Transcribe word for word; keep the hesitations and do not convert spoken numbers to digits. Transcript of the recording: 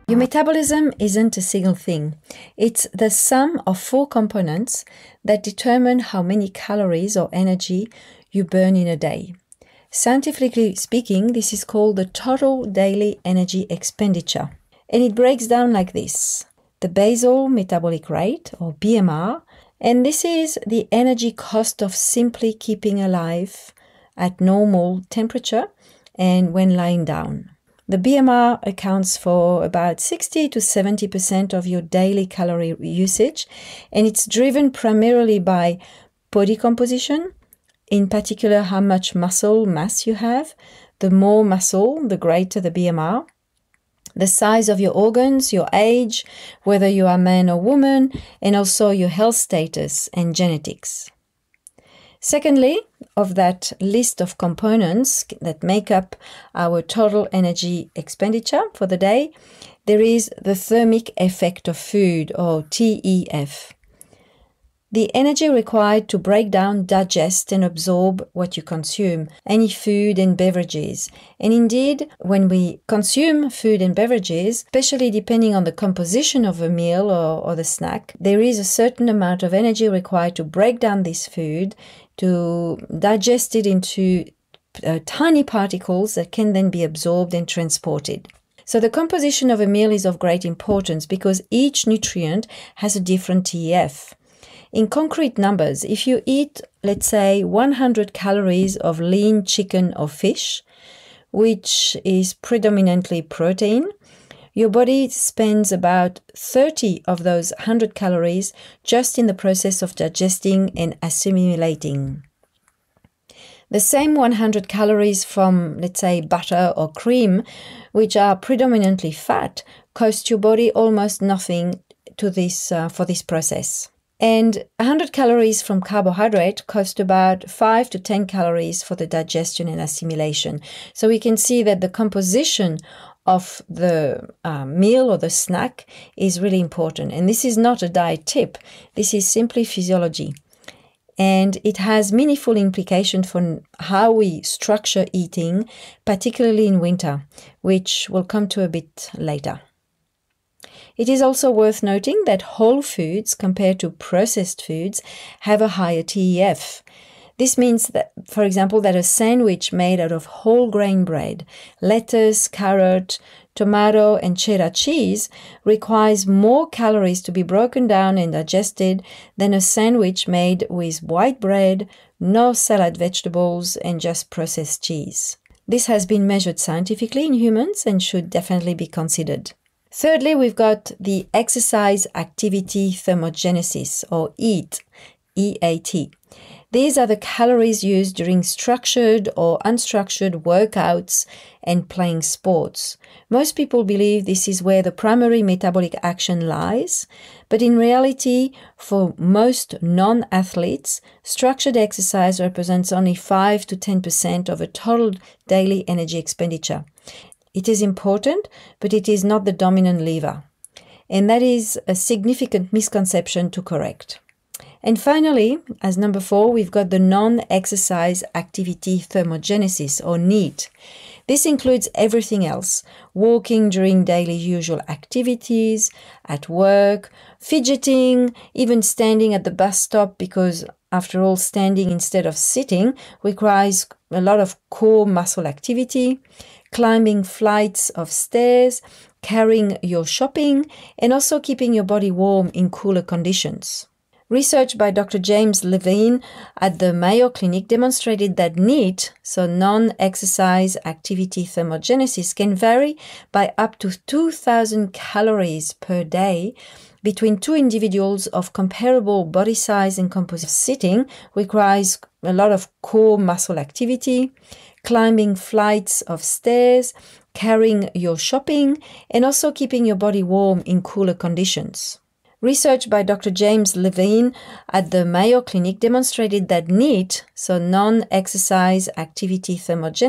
Your metabolism isn't a single thing. It's the sum of four components that determine how many calories or energy you burn in a day. Scientifically speaking, this is called the total daily energy expenditure. And it breaks down like this. The basal metabolic rate, or B M R, and this is the energy cost of simply keeping alive at normal temperature and when lying down. The B M R accounts for about sixty to seventy percent of your daily calorie usage, and it's driven primarily by body composition, in particular how much muscle mass you have. The more muscle, the greater the B M R. The size of your organs, your age, whether you are man or woman, and also your health status and genetics. Secondly, of that list of components that make up our total energy expenditure for the day, there is the thermic effect of food, or T E F. The energy required to break down, digest, and absorb what you consume, any food and beverages. And indeed, when we consume food and beverages, especially depending on the composition of a meal or, or the snack, there is a certain amount of energy required to break down this food, to digest it into uh, tiny particles that can then be absorbed and transported. So the composition of a meal is of great importance because each nutrient has a different T E F. In concrete numbers, if you eat, let's say, one hundred calories of lean chicken or fish, which is predominantly protein, your body spends about thirty of those one hundred calories just in the process of digesting and assimilating. The same one hundred calories from, let's say, butter or cream, which are predominantly fat, cost your body almost nothing to this uh, for this process. And one hundred calories from carbohydrate cost about five to ten calories for the digestion and assimilation. So we can see that the composition of the uh, meal or the snack is really important. And this is not a diet tip. This is simply physiology. And it has meaningful implications for how we structure eating, particularly in winter, which we'll come to a bit later. It is also worth noting that whole foods compared to processed foods have a higher T E F. This means that, for example, that a sandwich made out of whole grain bread, lettuce, carrot, tomato, and cheddar cheese requires more calories to be broken down and digested than a sandwich made with white bread, no salad vegetables, and just processed cheese. This has been measured scientifically in humans and should definitely be considered. Thirdly, we've got the exercise activity thermogenesis, or EAT, E A T. These are the calories used during structured or unstructured workouts and playing sports. Most people believe this is where the primary metabolic action lies, but in reality, for most non-athletes, structured exercise represents only five to ten percent of a total daily energy expenditure. It is important, but it is not the dominant lever. And that is a significant misconception to correct. And finally, as number four, we've got the non-exercise activity thermogenesis, or NEAT. This includes everything else: walking during daily usual activities, at work, fidgeting, even standing at the bus stop, because after all, standing instead of sitting requires a lot of core muscle activity, climbing flights of stairs, carrying your shopping, and also keeping your body warm in cooler conditions. Research by Doctor James Levine at the Mayo Clinic demonstrated that NEAT, so non-exercise activity thermogenesis, can vary by up to two thousand calories per day between two individuals of comparable body size and composition. Sitting requires a lot of core muscle activity, climbing flights of stairs, carrying your shopping, and also keeping your body warm in cooler conditions. Research by Doctor James Levine at the Mayo Clinic demonstrated that NEAT, so non-exercise activity thermogenesis,